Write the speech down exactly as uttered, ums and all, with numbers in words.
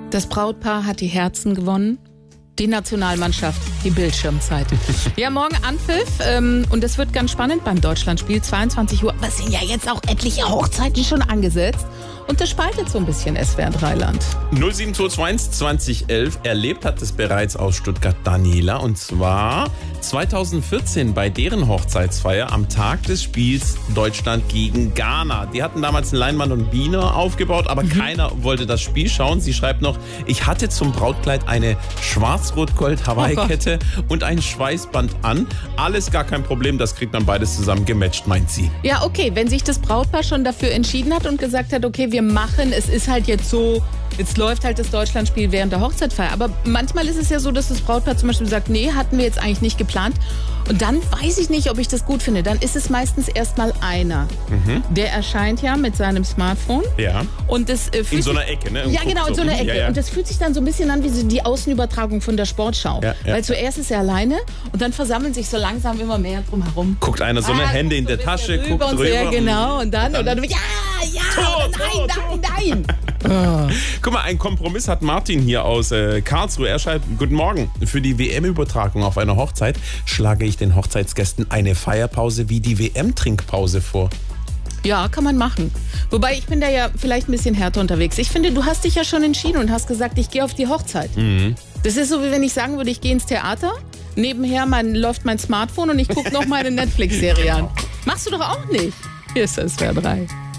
Das Brautpaar hat die Herzen gewonnen. Die Nationalmannschaft, die Bildschirmzeit. Ja, morgen Anpfiff ähm, und es wird ganz spannend beim Deutschlandspiel, zweiundzwanzig Uhr. Aber es sind ja jetzt auch etliche Hochzeiten schon angesetzt. Und das spaltet so ein bisschen S W R drei Land. null sieben zwei zwei eins zwanzig elf erlebt hat es bereits aus Stuttgart Daniela. Und zwar zweitausendvierzehn bei deren Hochzeitsfeier am Tag des Spiels Deutschland gegen Ghana. Die hatten damals einen Leinwand und Biene aufgebaut, aber mhm. keiner wollte das Spiel schauen. Sie schreibt noch, ich hatte zum Brautkleid eine Schwarz-Rot-Gold-Hawaii-Kette oh und ein Schweißband an. Alles gar kein Problem, das kriegt man beides zusammen gematcht, meint sie. Ja, okay, wenn sich das Brautpaar schon dafür entschieden hat und gesagt hat, okay, wir machen, es ist halt jetzt so, jetzt läuft halt das Deutschlandspiel während der Hochzeitfeier. Aber manchmal ist es ja so, dass das Brautpaar zum Beispiel sagt, nee, hatten wir jetzt eigentlich nicht geplant. Und dann weiß ich nicht, ob ich das gut finde. Dann ist es meistens erstmal einer. Mhm. Der erscheint ja mit seinem Smartphone. Ja. Und das, äh, in so einer Ecke, ne? Ja, genau, in so einer Ecke. Ja, ja. Und das fühlt sich dann so ein bisschen an wie so die Außenübertragung von der Sportschau. Ja, ja. Weil zuerst ist er alleine und dann versammeln sich so langsam immer mehr drumherum. Guckt einer so eine ah, Hände in der so Tasche, guckt und drüber. Ja, genau. Und dann, und dann, und dann ja, ja, Tor, nein, Tor, nein, nein, nein. Guck mal, ein Kompromiss hat Martin hier aus äh, Karlsruhe. Er schreibt, guten Morgen. Für die W M-Übertragung auf einer Hochzeit schlage ich den Hochzeitsgästen eine Feierpause wie die W M-Trinkpause vor. Ja, kann man machen. Wobei, ich bin da ja vielleicht ein bisschen härter unterwegs. Ich finde, du hast dich ja schon entschieden und hast gesagt, ich gehe auf die Hochzeit. Mhm. Das ist so, wie wenn ich sagen würde, ich gehe ins Theater. Nebenher mein, läuft mein Smartphone und ich gucke noch meine Netflix-Serie an. Machst du doch auch nicht. Hier ist das S W R drei.